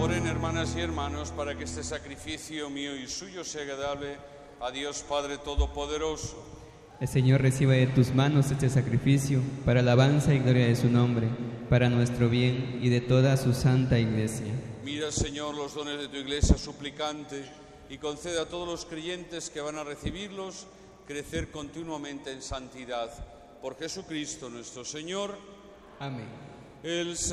Oren, hermanas y hermanos, para que este sacrificio mío y suyo sea agradable a Dios Padre Todopoderoso. El Señor reciba de tus manos este sacrificio para alabanza y gloria de su nombre, para nuestro bien y de toda su santa Iglesia. Mira, Señor, los dones de tu Iglesia suplicante y concede a todos los creyentes que van a recibirlos crecer continuamente en santidad. Por Jesucristo nuestro Señor. Amén. El